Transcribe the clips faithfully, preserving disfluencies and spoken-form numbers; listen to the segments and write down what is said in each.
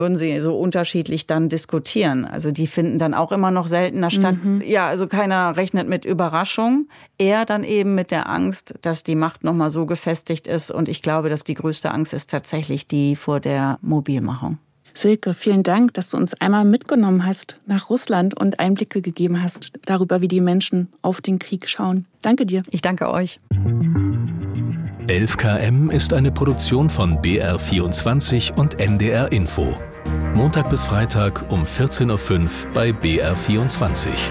würden sie so unterschiedlich dann diskutieren. Also die finden dann auch immer noch seltener statt. Mhm. Ja, also keiner rechnet mit Überraschung. Eher dann eben mit der Angst, dass die Macht noch mal so gefestigt ist. Und ich glaube, dass die größte Angst ist tatsächlich die vor der Mobilmachung. Silke, vielen Dank, dass du uns einmal mitgenommen hast nach Russland und Einblicke gegeben hast darüber, wie die Menschen auf den Krieg schauen. Danke dir. Ich danke euch. elf Kilometer pro Stunde ist eine Produktion von B R vierundzwanzig und N D R Info. Montag bis Freitag um vierzehn Uhr fünf bei B R vierundzwanzig.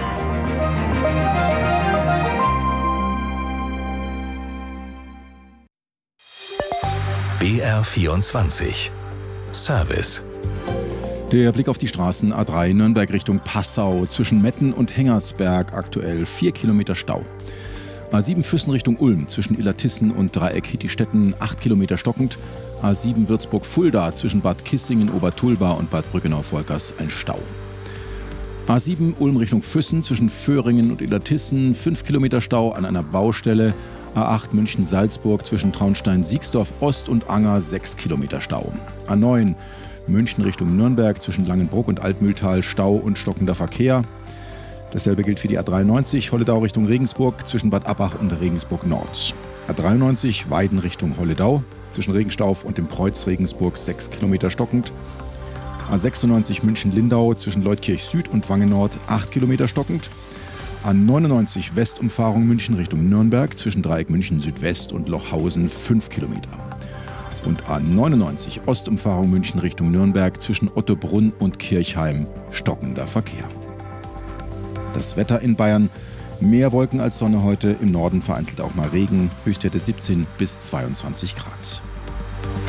B R vierundzwanzig. Service. Der Blick auf die Straßen A drei Nürnberg Richtung Passau, zwischen Metten und Hengersberg aktuell vier Kilometer Stau. A sieben Füssen Richtung Ulm, zwischen Illertissen und Dreieck Hittistetten acht Kilometer stockend. A sieben Würzburg-Fulda, zwischen Bad Kissingen, Obertulba und Bad Brückenau-Volkers ein Stau. A sieben Ulm Richtung Füssen, zwischen Föhringen und Illertissen fünf Kilometer Stau an einer Baustelle. A acht München-Salzburg, zwischen Traunstein-Siegsdorf Ost und Anger sechs Kilometer Stau. A neun München Richtung Nürnberg, zwischen Langenbruck und Altmühltal Stau und stockender Verkehr. Dasselbe gilt für die A dreiundneunzig Holledau Richtung Regensburg, zwischen Bad Abbach und Regensburg Nord. A dreiundneunzig Weiden Richtung Holledau, zwischen Regenstauf und dem Kreuz Regensburg sechs Kilometer stockend. A sechsundneunzig München-Lindau, zwischen Leutkirch Süd und Wangen Nord acht Kilometer stockend. A neunundneunzig Westumfahrung München Richtung Nürnberg, zwischen Dreieck München Südwest und Lochhausen fünf Kilometer. Und A neunundneunzig Ostumfahrung München Richtung Nürnberg, zwischen Ottobrunn und Kirchheim stockender Verkehr. Das Wetter in Bayern: mehr Wolken als Sonne heute, im Norden vereinzelt auch mal Regen, Höchstwerte siebzehn bis zweiundzwanzig Grad.